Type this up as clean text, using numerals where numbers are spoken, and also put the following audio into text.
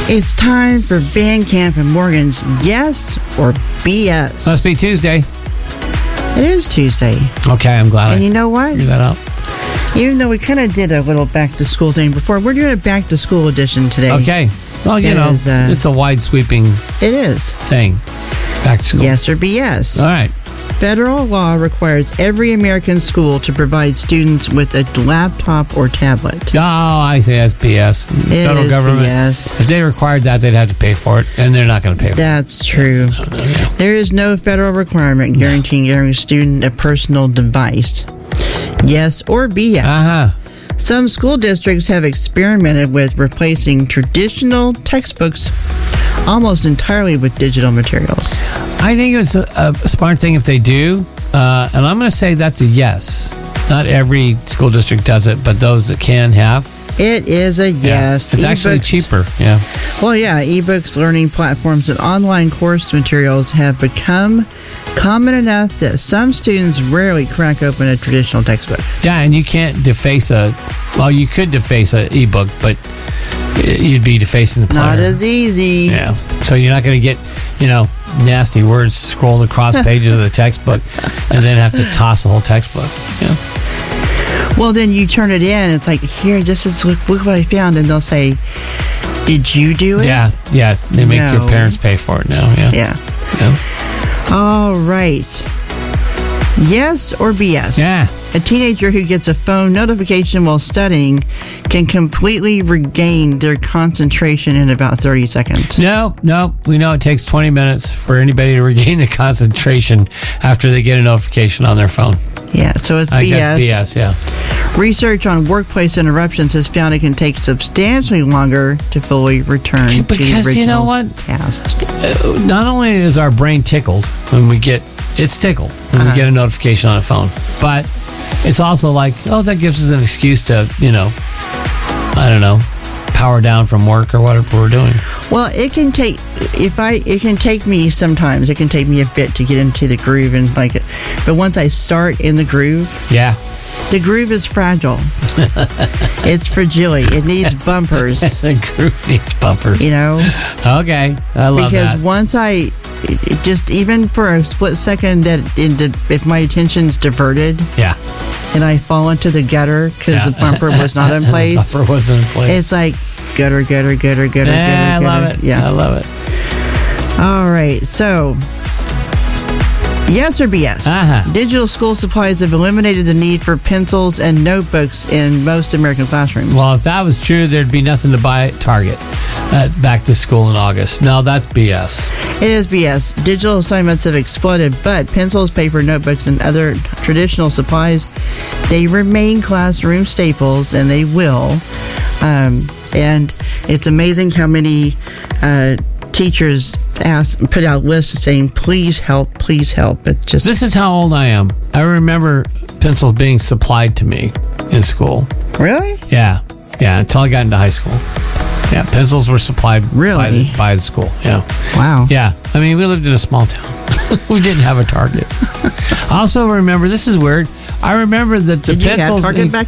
It's time for Bandcamp and Morgan's Yes or BS. Must be Tuesday. It is Tuesday. Okay, I'm glad And I you know what? figured that out. Even though we kind of did a little back-to-school thing before, we're doing a back-to-school edition today. Okay. Well, you It know, is, it's a wide sweeping It is. thing. Back to school. Yes or BS. All right. Federal law requires every American school to provide students with a laptop or tablet. Oh, I say that's BS. It Federal is government. BS. If they required that, they'd have to pay for it, and they're not going to pay for it. That's true. Yeah. There is no federal requirement guaranteeing every student a personal device. Yes or BS. Uh-huh. Some school districts have experimented with replacing traditional textbooks almost entirely with digital materials. I think it's a smart thing if they do, and I'm going to say that's a yes. Not every school district does it, but those that can have. It is a yes. It's actually Ebooks- cheaper. Yeah. Well, yeah, ebooks, learning platforms, and online course materials have become common enough that some students rarely crack open a traditional textbook. Yeah, and you can't deface you could deface an ebook, but you'd be defacing the player. Not as easy. Yeah. So you're not going to get, nasty words scrolled across pages of the textbook and then have to toss the whole textbook. Yeah. Well, then you turn it in. It's like, here, look what I found. And they'll say, did you do it? Yeah. Yeah. They make No. your parents pay for it now. Yeah. Yeah. Yeah. All right. Yes or BS? Yeah. A teenager who gets a phone notification while studying can completely regain their concentration in about 30 seconds. No. We know it takes 20 minutes for anybody to regain the concentration after they get a notification on their phone. Yeah, so it's I BS. think that's BS, yeah. Research on workplace interruptions has found it can take substantially longer to fully return to the Because original you know what? task. Not only is our brain tickled when it's tickled when we get a notification on a phone, but it's also like, that gives us an excuse to, I don't know, power down from work or whatever we're doing. Well, it can take me sometimes. It can take me a bit to get into the groove and like it. But once I start in the groove, Yeah. the groove is fragile. It's fragile. It needs bumpers. The group needs bumpers. Okay. I love Because that. once it just even for a split second if my attention's diverted Yeah. and I fall into the gutter because the bumper was not in place, Bumper wasn't in place. it's like gutter. I love it. Yeah. I love it. All right. So, yes or BS? Uh-huh. Digital school supplies have eliminated the need for pencils and notebooks in most American classrooms. Well, if that was true, there'd be nothing to buy at Target back to school in August. No, that's BS. It is BS. Digital assignments have exploded, but pencils, paper, notebooks, and other traditional supplies, they remain classroom staples, and they will. And it's amazing how many teachers put out lists saying, please help. It just This is how old I am. I remember pencils being supplied to me in school. Really? Yeah, until I got into high school. Yeah, pencils were supplied Really? by the school. Yeah. Wow. Yeah, I mean, we lived in a small town. We didn't have a Target. I also remember, this is weird, I remember that the Did you have pencils... Target back